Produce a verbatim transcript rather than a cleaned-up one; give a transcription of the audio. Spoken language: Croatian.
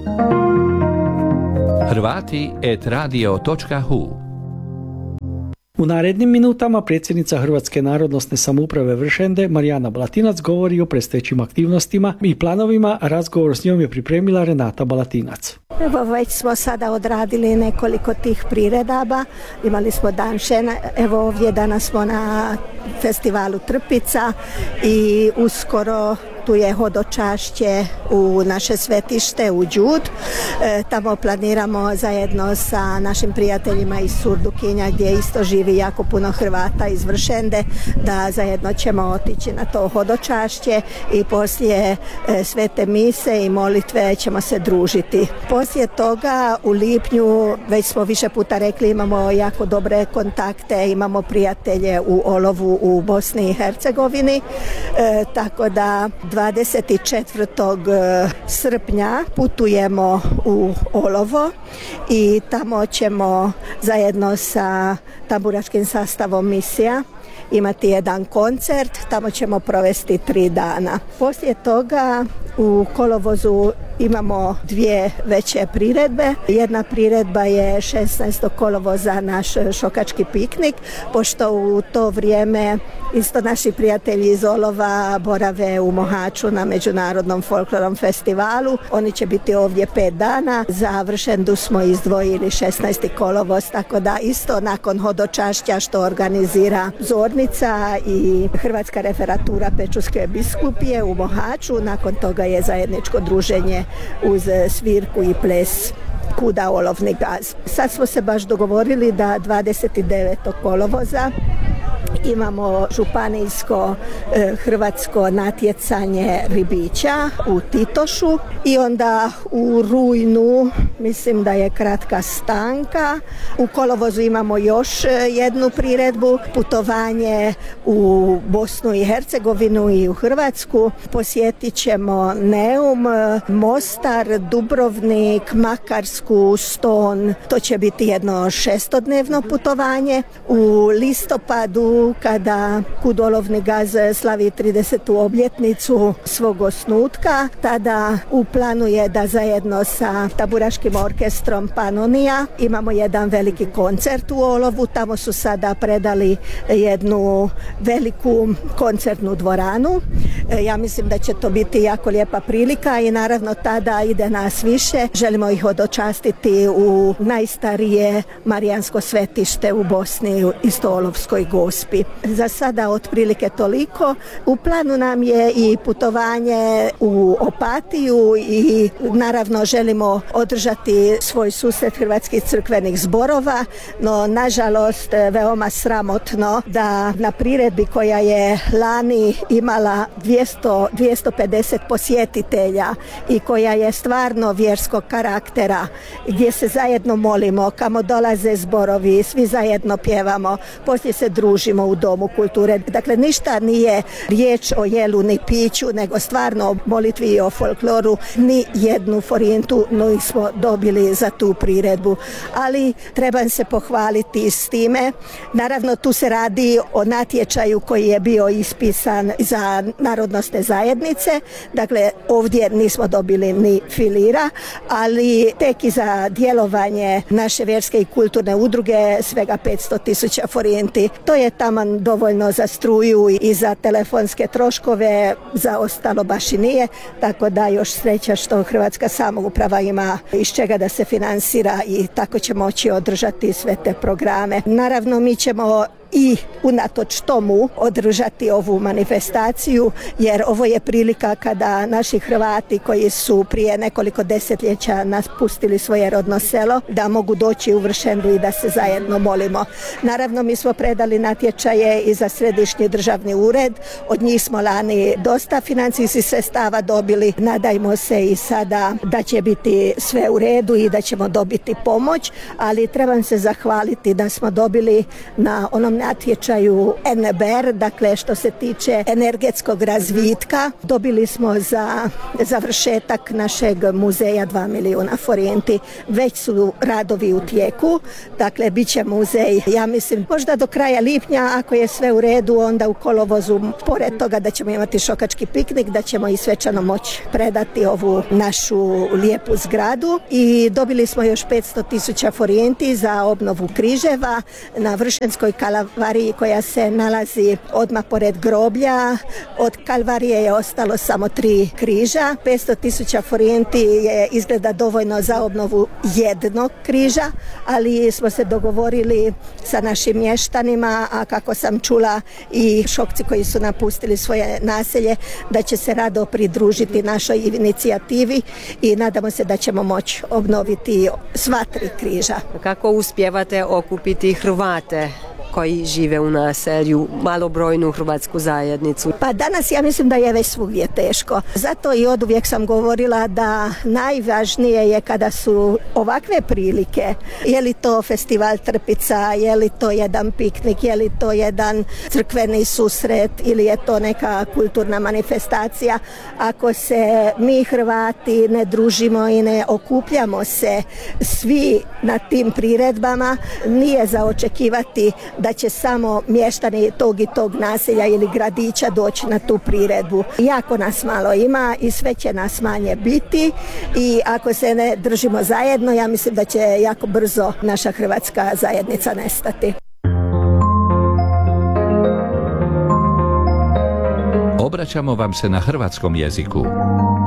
Hrvati et radio točka hu. U narednim minutama predsjednica Hrvatske narodnosne samouprave Vršende Marijana Balatinac govori o predstojećim aktivnostima i planovima, a razgovor s njom je pripremila Renata Balatinac. Evo, već smo sada odradili nekoliko tih priredaba, imali smo dan žena, evo ovdje danas smo na festivalu Trpica i uskoro tu je hodočašće u naše svetište u Đud. E, tamo planiramo zajedno sa našim prijateljima iz Surdukinja gdje isto živi jako puno Hrvata iz Vršende, da zajedno ćemo otići na to hodočašće i poslije e, svete mise i molitve ćemo se družiti. Poslije toga u lipnju, već smo više puta rekli, imamo jako dobre kontakte, imamo prijatelje u Olovu u Bosni i Hercegovini, e, tako da dvadeset četvrtog srpnja putujemo u Olovo i tamo ćemo zajedno sa tamburaškim sastavom misija imati jedan koncert, tamo ćemo provesti tri dana. Poslije toga u kolovozu imamo dvije veće priredbe. Jedna priredba je šesnaestog kolovoza naš šokački piknik, pošto u to vrijeme isto naši prijatelji iz Olova borave u Mohaču na Međunarodnom folklornom festivalu. Oni će biti ovdje pet dana. Za Vršendu smo izdvojili šesnaesti kolovoz, tako da isto nakon hodočašća što organizira Zornica i Hrvatska referatura Pečurske biskupije u Mohaču, nakon toga je zajedničko druženje uz svirku i ples Kuda olovni gaz. Sad smo se baš dogovorili da dvadeset devetog kolovoza imamo županijsko e, hrvatsko natjecanje ribića u Titošu i onda u rujnu mislim da je kratka stanka. U kolovozu imamo još jednu priredbu, putovanje u Bosnu i Hercegovinu i u Hrvatsku. Posjetit ćemo Neum, Mostar, Dubrovnik, Makarsku, Ston. To će biti jedno šestodnevno putovanje. U listopadu kada Kudolovni gaz slavi tridesetu obljetnicu svog osnutka, tada u planu je da zajedno sa tamburaškim orkestrom Panonija imamo jedan veliki koncert u Olovu. Tamo su sada predali jednu veliku koncertnu dvoranu. Ja mislim da će to biti jako lijepa prilika i naravno tada ide nas više. Želimo ih hodočastiti u najstarije marijansko svetište u Bosni, isto Olovskoj Gospi. Za sada otprilike toliko. U planu nam je i putovanje u Opatiju i naravno želimo održati svoj susret hrvatskih crkvenih zborova, no nažalost veoma sramotno da na priredbi koja je lani imala dvjesto, dvjesto pedeset posjetitelja i koja je stvarno vjerskog karaktera, gdje se zajedno molimo, kamo dolaze zborovi, svi zajedno pjevamo, poslije se družimo u domu kulture. Dakle, ništa nije riječ o jelu ni piću, nego stvarno o molitvi i o folkloru. Ni jednu forintu nismo dobili za tu priredbu, ali trebam se pohvaliti s time. Naravno, tu se radi o natječaju koji je bio ispisan za narodnosne zajednice. Dakle, ovdje nismo dobili ni filira, ali tek i za djelovanje naše vjerske i kulturne udruge svega petsto tisuća forinti. To je taman dovoljno za struju i za telefonske troškove, za ostalo baš i nije, tako da još sreća što Hrvatska samouprava ima iz čega da se finansira i tako će moći održati sve te programe. Naravno, mi ćemo i unatoč tomu održati ovu manifestaciju, jer ovo je prilika kada naši Hrvati koji su prije nekoliko desetljeća napustili svoje rodno selo, da mogu doći u Vršendu i da se zajedno molimo. Naravno, mi smo predali natječaje i za središnji državni ured, od njih smo lani dosta financijskih sredstava dobili, nadajmo se i sada da će biti sve u redu i da ćemo dobiti pomoć, ali trebam se zahvaliti da smo dobili na onom natječaju N B R, dakle što se tiče energetskog razvitka. Dobili smo za završetak našeg muzeja dva milijuna forenti. Već su radovi u tijeku, dakle bit će muzej, ja mislim, možda do kraja lipnja, ako je sve u redu, onda u kolovozu, pored toga da ćemo imati šokački piknik, da ćemo i svečano moći predati ovu našu lijepu zgradu. I dobili smo još petsto tisuća forenti za obnovu križeva na Vršenskoj kalvariji koja se nalazi odmah pored groblja. Od kalvarije je ostalo samo tri križa. petsto tisuća forenti je izgleda dovoljno za obnovu jednog križa, ali smo se dogovorili sa našim mještanima, a kako sam čula i Šokci koji su napustili svoje naselje, da će se rado pridružiti našoj inicijativi i nadamo se da ćemo moći obnoviti sva tri križa. Kako uspijevate okupiti Hrvate koji žive u naselju, malobrojnu hrvatsku zajednicu? Pa danas ja mislim da je već svugdje teško. Zato i oduvijek sam govorila da najvažnije je kada su ovakve prilike, je li to festival Trpica, je li to jedan piknik, je li to jedan crkveni susret ili je to neka kulturna manifestacija. Ako se mi Hrvati ne družimo i ne okupljamo se svi na tim priredbama, nije za očekivati da će samo mještani tog i tog naselja ili gradića doći na tu priredbu. Jako nas malo ima i sve će nas manje biti i ako se ne držimo zajedno, ja mislim da će jako brzo naša hrvatska zajednica nestati. Obraćamo vam se na hrvatskom jeziku.